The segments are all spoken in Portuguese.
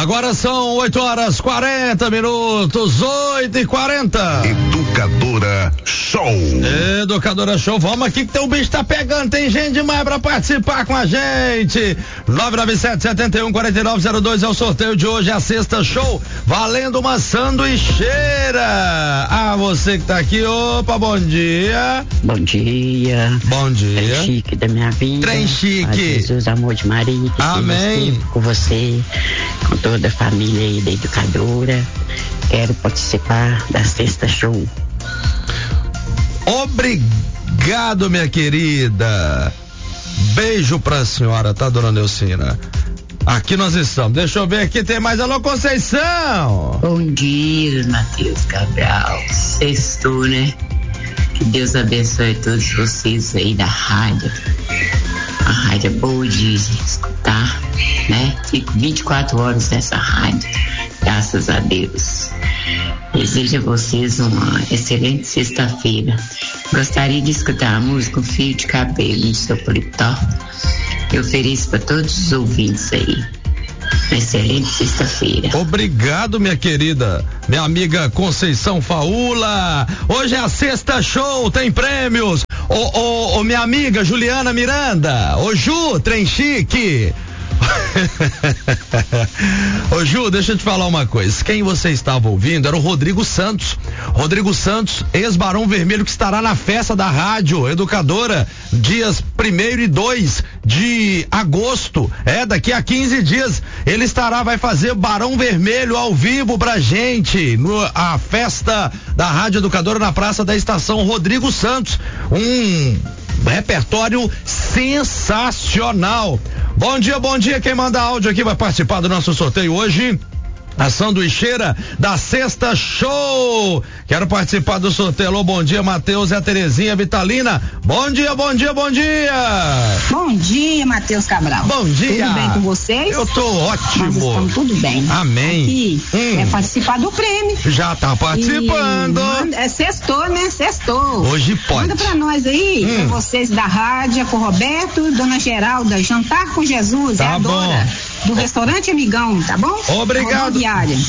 Agora são 8h40, 8h40. Educadora Show. Educadora Show, vamos aqui que o bicho tá pegando, tem gente demais pra participar com a gente. 997-71-4902 é o sorteio de hoje, é a sexta show, valendo uma sanduicheira. Ah, você que tá aqui, opa, bom dia. Bom dia. Bom dia. Trem chique da minha vida. Trem chique. Jesus, amor de Maria. Amém. Com você, com toda a família aí da educadora. Quero participar da sexta show. Obrigado, minha querida. Beijo pra senhora, tá, dona Neucina? Aqui nós estamos. Deixa eu ver aqui, tem mais. Alô, Conceição. Bom dia, Matheus Cabral. Sextou, né? Que Deus abençoe todos vocês aí da rádio. A rádio é boa de escutar, né? Fico 24 horas nessa rádio, graças a Deus. Desejo a vocês uma excelente sexta-feira. Gostaria de escutar a música Um Fio de Cabelo no seu paletó. Eu ofereço para todos os ouvintes aí. Uma excelente sexta-feira. Obrigado, minha querida, minha amiga Conceição Faula. Hoje é a sexta show, tem prêmios. Ô, minha amiga Juliana Miranda. Ô, Ju, trem chique. Ô, Ju, deixa eu te falar uma coisa. Quem você estava ouvindo era o Rodrigo Santos. Rodrigo Santos, ex-Barão Vermelho, que estará na festa da Rádio Educadora, dias 1º e 2 de agosto. Daqui a 15 dias ele vai fazer Barão Vermelho ao vivo pra gente, a festa da Rádio Educadora na Praça da Estação. Rodrigo Santos, um repertório sensacional. Bom dia, quem manda áudio aqui vai participar do nosso sorteio hoje. A sanduicheira da sexta show. Quero participar do sorteio. Alô, bom dia, Matheus e a Terezinha Vitalina. Bom dia. Bom dia, Matheus Cabral. Bom dia. Tudo bem com vocês? Eu tô ótimo. Nós estamos tudo bem. Amém. Aqui é participar do prêmio. Já tá participando. Sextou, né? Sextou. Hoje pode. Manda pra nós aí, pra vocês da rádio, com o Roberto, Dona Geralda, Jantar com Jesus, tá Dora, bom. do restaurante Amigão, tá bom? Obrigado,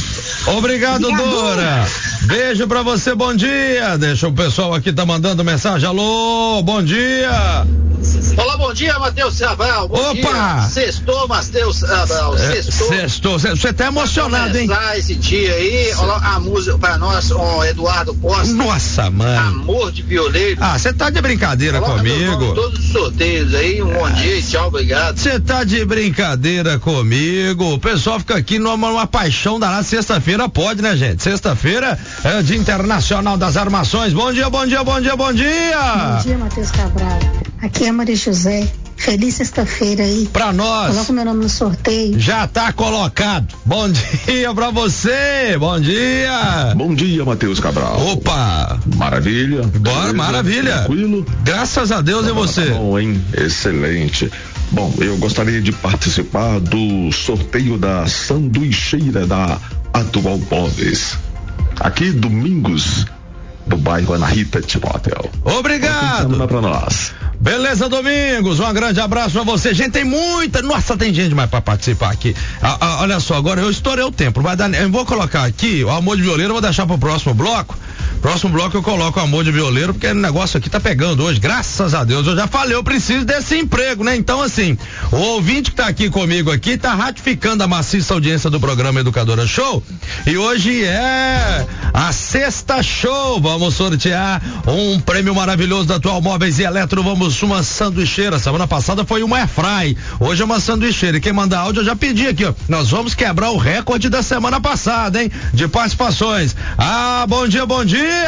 Dora. Beijo pra você, bom dia. Deixa o pessoal aqui tá mandando mensagem. Alô, bom dia. Olá, bom dia, Matheus Cabral. Opa! Sextou, Matheus Cabral. Sextou. Você tá emocionado, hein? Esse dia aí, olha a música pra nós, Eduardo Costa. Nossa, mano. Amor de Violeiro. Você tá de brincadeira comigo? Todos os sorteios aí, bom dia e tchau, obrigado. Você tá de brincadeira comigo? O pessoal fica aqui numa paixão danada. Sexta-feira pode, né, gente? Sexta-feira é Dia Internacional das Armações. Bom dia. Bom dia, Matheus Cabral. Aqui é Maria José. Feliz sexta-feira aí. Pra nós. Coloca meu nome no sorteio. Já tá colocado. Bom dia pra você. Bom dia. Bom dia, Matheus Cabral. Opa. Maravilha. Bora, maravilha. Tranquilo. Graças a Deus. E você? Tá bom, hein? Excelente. Bom, eu gostaria de participar do sorteio da sanduicheira da Atual Móveis. Aqui, Domingos, do bairro Ana Rita Timóteo. Obrigado. Pra nós. Beleza, Domingos, um grande abraço pra você. Gente, tem muita, nossa, tem gente mais pra participar aqui. Olha só, agora eu estourei o tempo, eu vou colocar aqui o Amor de Violeiro, eu vou deixar pro próximo bloco. Próximo bloco eu coloco o Amor de Violeiro, porque o negócio aqui tá pegando hoje, graças a Deus. Eu já falei, eu preciso desse emprego, né? Então, assim, o ouvinte que tá aqui comigo aqui tá ratificando a maciça audiência do programa Educadora Show. E hoje é a sexta show. Vamos sortear um prêmio maravilhoso da Atual Móveis e Eletro. Vamos uma sanduicheira. Semana passada foi uma airfry. Hoje é uma sanduicheira. E quem manda áudio eu já pedi aqui, ó. Nós vamos quebrar o recorde da semana passada, hein? De participações. Bom dia. Bom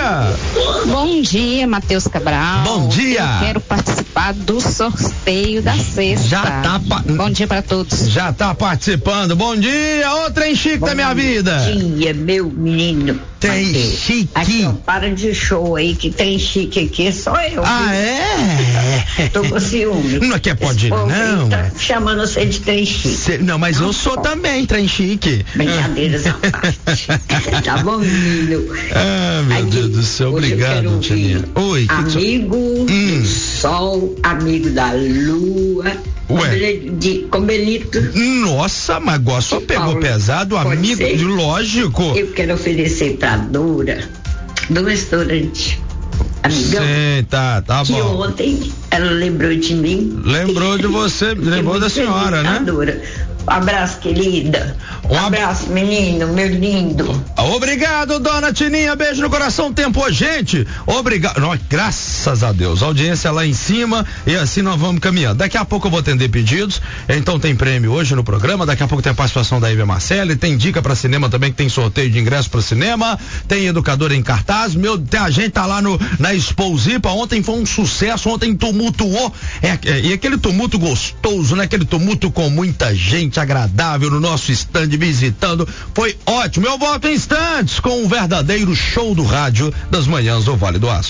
dia, Matheus Cabral. Bom dia. Eu quero participar do sorteio da sexta. Já tá. Bom dia pra todos. Já tá participando. Bom dia, ô trem chique da minha vida. Bom dia, meu menino. Trem chique. Aqui, ó, para de show aí, que trem chique aqui só eu. Tô com ciúme. Não é que pode não. Tá chamando você de trem chique. Não, mas eu sou também trem chique. Brincadeiras à parte. Tá bom, menino? Meu Deus do céu, obrigado, Tininha. Oi, amigo do sol, amigo da lua, Combelito. Nossa, mas agora só pegou pesado, amigo, lógico. Eu quero oferecer pra Dora, do restaurante. Amigão. Sim, tá bom. Que ontem ela lembrou de mim. Lembrou de você, lembrou da senhora, né? Dora. Um abraço, querida. Um abraço, menino, meu lindo. Obrigado, dona Tininha. Beijo no coração. Tempo, gente. Obrigado. Graças a Deus. A audiência lá em cima e assim nós vamos caminhando. Daqui a pouco eu vou atender pedidos. Então tem prêmio hoje no programa. Daqui a pouco tem a participação da Ivy Marcelli. Tem dica pra cinema também, que tem sorteio de ingresso pra cinema. Tem educador em cartaz. A gente tá lá na Exposipa. Ontem foi um sucesso. Ontem tumultuou. E aquele tumulto gostoso, né? Aquele tumulto com muita gente agradável no nosso stand visitando, foi ótimo. Eu volto em instantes com um verdadeiro show do rádio das manhãs do Vale do Aço.